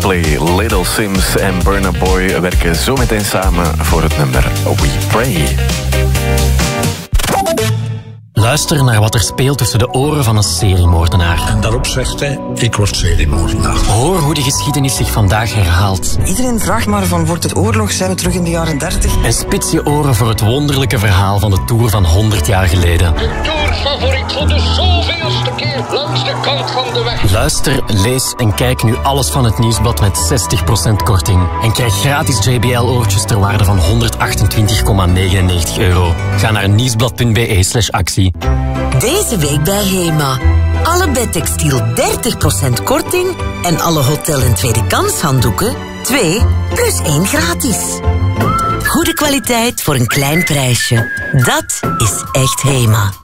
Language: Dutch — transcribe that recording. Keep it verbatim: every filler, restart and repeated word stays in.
Coldplay, Little Sims en Burna Boy werken zo meteen samen voor het nummer We Pray. Luister naar wat er speelt tussen de oren van een seriemoordenaar. En daarop zegt hij, ik word seriemoordenaar. Hoor hoe de geschiedenis zich vandaag herhaalt. Iedereen vraagt maar van, wordt het oorlog? Zijn we terug in de jaren dertig? En spits je oren voor het wonderlijke verhaal van de Tour van honderd jaar geleden. De Tour-favoriet voor de zoveelste keer langs de kant van de weg. Luister, lees en kijk nu alles van het Nieuwsblad met zestig procent korting. En krijg gratis J B L-oortjes ter waarde van honderdachtentwintig komma negenennegentig euro. Ga naar nieuwsblad punt be slash actie. Deze week bij Hema. Alle bedtextiel dertig procent korting en alle hotel- en tweede kans handdoeken twee plus één gratis. Goede kwaliteit voor een klein prijsje. Dat is echt Hema.